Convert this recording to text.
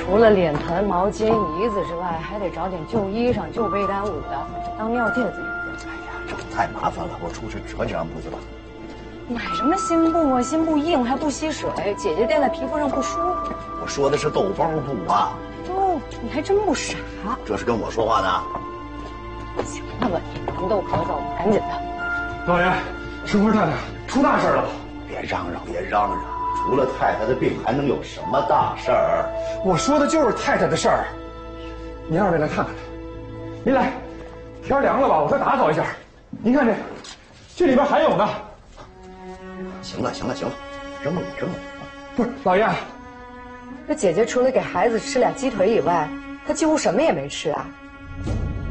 除了脸盆、毛巾、椅子之外，还得找点旧衣裳、旧被单捂的，当尿介子用。 哎呀，这太麻烦了，我出去穿几张布去吧。 买什么新布啊？新布硬还不吸水，姐姐垫在皮肤上不舒服。 我说的是豆包布啊。 哦，你还真不傻。 这是跟我说话呢。 行了吧，你忙豆咳嗽，赶紧的。 老爷，师傅太太出大事了！ 别嚷嚷，别嚷嚷，除了太太的病，还能有什么大事儿？ 我说的就是太太的事儿。您二位来看看。您来，天凉了吧？我再打扫一下。您看这里边还有呢。 行了，扔了。 不是，老爷， 这姐姐除了给孩子吃俩鸡腿以外，她几乎什么也没吃啊。